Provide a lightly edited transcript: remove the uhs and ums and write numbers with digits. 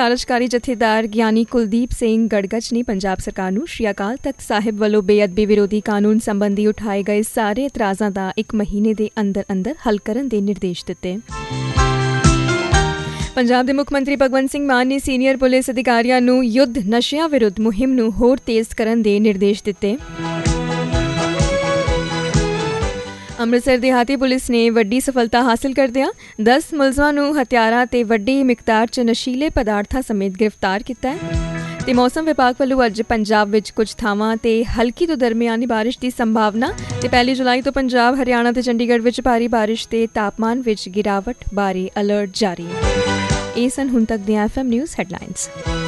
ਕਾਰਜਕਾਰੀ ਜਥੇਦਾਰ ਗਿਆਨੀ ਕੁਲਦੀਪ ਸਿੰਘ ਗੜਗਚ ਨੇ ਪੰਜਾਬ ਸਰਕਾਰ ਨੂੰ ਸ਼੍ਰੀ ਅਕਾਲ ਤਖ਼ਤ ਸਾਹਿਬ ਵੱਲੋਂ ਬੇਅਦਬੀ ਵਿਰੋਧੀ ਕਾਨੂੰਨ ਸੰਬੰਧੀ ਉਠਾਏ ਗਏ ਸਾਰੇ ਇਤਰਾਜ਼ਾਂ ਦਾ 1 ਮਹੀਨੇ ਦੇ ਅੰਦਰ ਹੱਲ ਕਰਨ ਦੇ ਨਿਰਦੇਸ਼ ਦਿੱਤੇ। ਪੰਜਾਬ ਦੇ ਮੁੱਖ ਮੰਤਰੀ ਭਗਵੰਤ ਸਿੰਘ ਮਾਨ ਨੇ ਸੀਨੀਅਰ ਪੁਲਿਸ ਅਧਿਕਾਰੀਆਂ ਨੂੰ ਯੁੱਧ ਨਸ਼ਿਆਂ ਵਿਰੁੱਧ ਮੁਹਿੰਮ ਨੂੰ ਹੋਰ ਤੇਜ਼ ਕਰਨ ਦੇ ਨਿਰਦੇਸ਼ ਦਿੱਤੇ। ਅੰਮ੍ਰਿਤਸਰ ਦਿਹਾਤੀ ਪੁਲਿਸ ਨੇ ਵੱਡੀ ਸਫਲਤਾ ਹਾਸਲ ਕਰਦਿਆਂ 10 ਮੁਲਜ਼ਮਾਂ ਨੂੰ ਹਥਿਆਰਾਂ ਤੇ ਵੱਡੀ ਮਿਕਦਾਰ 'ਚ ਨਸ਼ੀਲੇ ਪਦਾਰਥਾਂ ਸਮੇਤ ਗ੍ਰਿਫਤਾਰ ਕੀਤਾ ਹੈ। ਤੇ ਮੌਸਮ ਵਿਭਾਗ ਵੱਲੋਂ ਅੱਜ ਪੰਜਾਬ ਵਿੱਚ ਕੁਝ ਥਾਵਾਂ ਤੇ ਹਲਕੀ ਤੋਂ ਦਰਮਿਆਨੀ ਬਾਰਿਸ਼ ਦੀ ਸੰਭਾਵਨਾ ਤੇ 1 ਜੁਲਾਈ ਤੋਂ ਪੰਜਾਬ, ਹਰਿਆਣਾ ਤੇ ਚੰਡੀਗੜ੍ਹ ਵਿੱਚ ਭਾਰੀ ਬਾਰਿਸ਼ ਤੇ ਤਾਪਮਾਨ ਵਿੱਚ ਗਿਰਾਵਟ ਬਾਰੇ ਅਲਰਟ ਜਾਰੀ। ਇਹ ਸਨ ਹੁਣ ਤੱਕ ਦੀਆਂ FM ਨਿਊਜ਼ ਹੈਡਲਾਈਨਸ।